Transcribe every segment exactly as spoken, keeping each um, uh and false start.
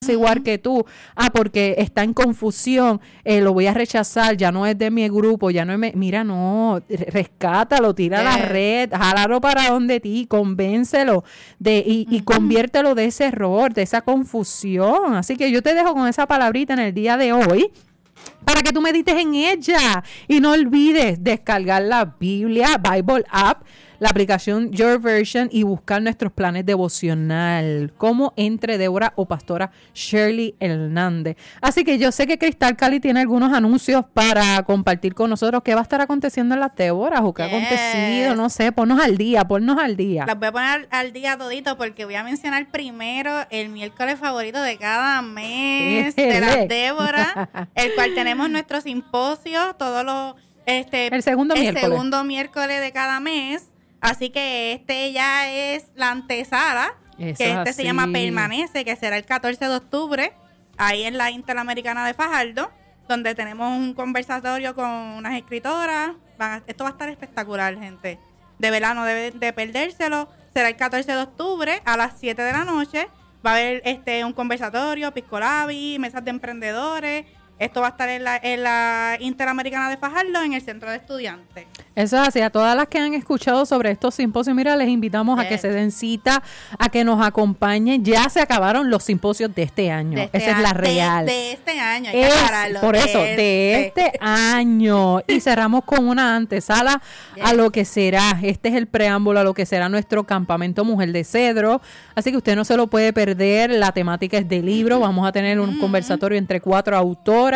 igual que tú, ah, porque está en confusión, eh, lo voy a rechazar, ya no es de mi grupo, ya no es, mi, mira, no, rescátalo, tira yeah. la red, jálalo para donde ti, convéncelo de y, uh-huh. y conviértelo de ese error, de esa confusión. Así que yo te dejo con esa palabrita en el día de hoy, para que tú medites en ella y no olvides descargar la Biblia, Bible App, la aplicación Your Version y buscar nuestros planes devocional como Entre Débora o Pastora Shirley Hernández. Así que yo sé que Cristal Cali tiene algunos anuncios para compartir con nosotros. ¿Qué va a estar aconteciendo en las Déboras o qué yes. ha acontecido? No sé, ponnos al día, ponnos al día. Las voy a poner al día todito porque voy a mencionar primero el miércoles favorito de cada mes de las Déboras, el cual tenemos nuestro simposio todos los este el segundo el miércoles. segundo miércoles de cada mes. Así que este ya es la antesala, Eso que este así. se llama Permanece, que será el catorce de octubre, ahí en la Interamericana de Fajardo, donde tenemos un conversatorio con unas escritoras. Van a, esto va a estar espectacular, gente. De verdad, no deben de perdérselo. Será el catorce de octubre a las siete de la noche. Va a haber este un conversatorio, piscolabi, mesas de emprendedores. Esto va a estar en la, en la Interamericana de Fajardo, en el Centro de Estudiantes. Eso es así. A todas las que han escuchado sobre estos simposios, mira, les invitamos yes. a que se den cita, a que nos acompañen. Ya se acabaron los simposios de este año. De este Esa a- es la real. De, de este año. Hay es, que pararlo, por eso, de, de este, este año. Y cerramos con una antesala yes. a lo que será. Este es el preámbulo a lo que será nuestro campamento Mujer de Cedro. Así que usted no se lo puede perder. La temática es de libro. Vamos a tener un mm-hmm. conversatorio entre cuatro autores.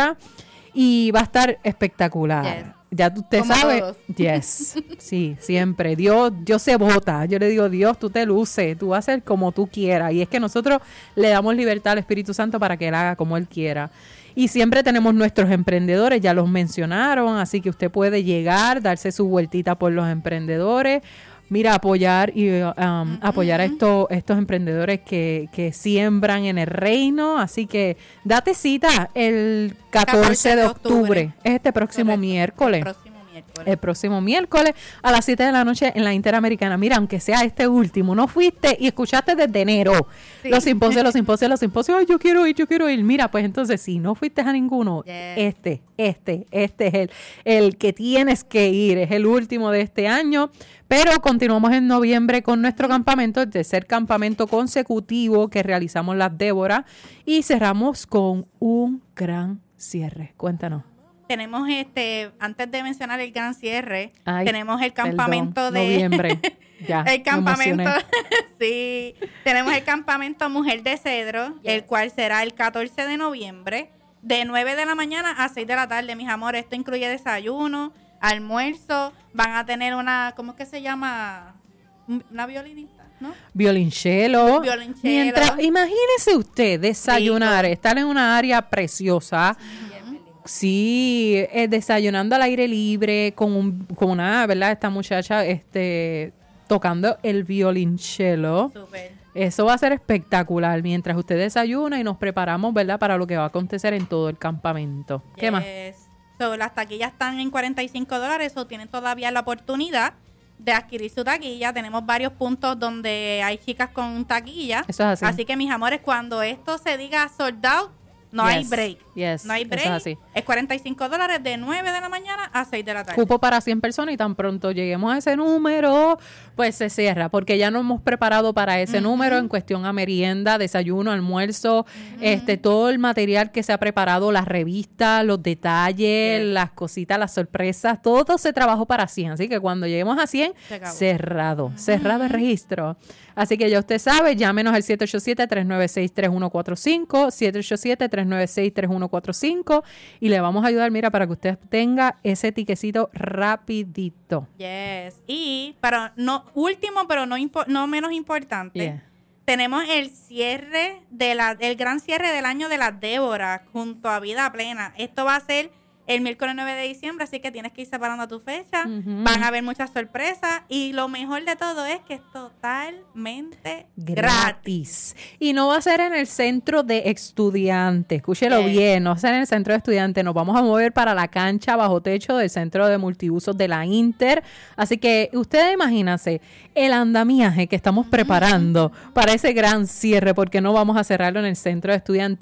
Y va a estar espectacular. Yes. Ya usted Como sabe. Todos. Yes. Sí, siempre. Dios, Dios se vota. Yo le digo, Dios, tú te luces, tú vas a hacer como tú quieras. Y es que nosotros le damos libertad al Espíritu Santo para que Él haga como Él quiera. Y siempre tenemos nuestros emprendedores, ya los mencionaron, así que usted puede llegar, darse su vueltita por los emprendedores. Mira, apoyar y um, uh-huh. apoyar a estos, estos emprendedores que, que siembran en el reino. Así que date cita el catorce de octubre. Es este próximo Correcto. miércoles. El próximo miércoles. El próximo miércoles a las siete de la noche en la Interamericana. Mira, aunque sea este último, no fuiste y escuchaste desde enero sí. los simposios, los simposios, los simposios. Ay, yo quiero ir, yo quiero ir. Mira, pues entonces, si no fuiste a ninguno, yes. este, este, este es el, el que tienes que ir. Es el último de este año. Pero continuamos en noviembre con nuestro campamento, el tercer campamento consecutivo que realizamos las Déboras. Y cerramos con un gran cierre. Cuéntanos. Tenemos este, antes de mencionar el gran cierre, Ay, tenemos el perdón, campamento de noviembre. Ya, el campamento, sí, tenemos el campamento Mujer de Cedro, yes. el cual será el catorce de noviembre, de nueve de la mañana a seis de la tarde, mis amores. Esto incluye desayuno, almuerzo, van a tener una, ¿cómo es que se llama? Una violinista, ¿no? Violinchelo. Violinchelo. Mientras, imagínese usted desayunar, Rico. estar en una área preciosa. Sí, eh, desayunando al aire libre con un, con una, ¿verdad? Esta muchacha este tocando el violonchelo. Súper. Eso va a ser espectacular mientras usted desayuna y nos preparamos, ¿verdad? Para lo que va a acontecer en todo el campamento. Yes. ¿Qué más? So, las taquillas están en cuarenta y cinco dólares, o tienen todavía la oportunidad de adquirir su taquilla. Tenemos varios puntos donde hay chicas con taquilla. Eso es así. Así que, mis amores, cuando esto se diga sold out, no yes. hay break. Yes. No hay break. Eso es así. Es cuarenta y cinco dólares de nueve de la mañana a seis de la tarde. Cupo para cien personas y tan pronto lleguemos a ese número, pues se cierra, porque ya nos hemos preparado para ese uh-huh. número en cuestión a merienda, desayuno, almuerzo, uh-huh. este todo el material que se ha preparado, las revistas, los detalles, yes. las cositas, las sorpresas, todo se trabajó para cien. Así que cuando lleguemos a cien, cerrado, uh-huh. cerrado el registro. Así que ya usted sabe, llámenos al siete ocho siete, tres nueve seis, tres uno cuatro cinco, siete ocho siete, tres nueve seis, tres uno cuatro cinco y le vamos a ayudar, mira, para que usted tenga ese tiquecito rapidito. Yes. Y, pero no, último, pero no, impo- no menos importante, yeah. tenemos el cierre, de la, el gran cierre del año de las Déboras junto a Vida Plena. Esto va a ser el miércoles nueve de diciembre, así que tienes que ir separando tu fecha. Uh-huh. Van a haber muchas sorpresas y lo mejor de todo es que es totalmente gratis. gratis. Y no va a ser en el centro de estudiantes, escúchelo sí. bien, no va a ser en el centro de estudiantes, nos vamos a mover para la cancha bajo techo del centro de multiusos de la Inter. Así que ustedes imagínense el andamiaje que estamos preparando uh-huh. para ese gran cierre, porque no vamos a cerrarlo en el centro de estudiantes.